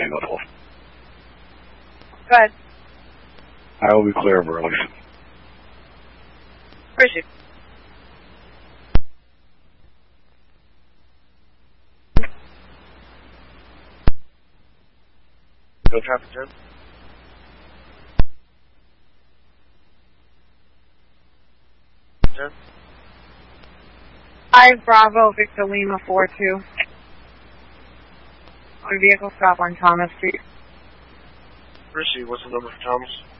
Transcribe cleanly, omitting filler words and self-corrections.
Tango 12. Go ahead. I will be clear of Burlington. Where is she? Go traffic jam. 5 Bravo Victor Lima 42. My vehicle stop on Thomas Street. Where is she? What's the number for Thomas?